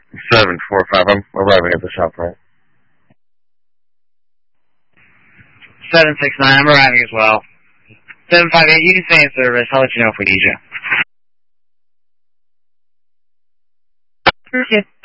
745. I'm arriving at the shop, right? 769. I'm arriving as well. 758. You can stay in service. I'll let you know if we need you. Okay.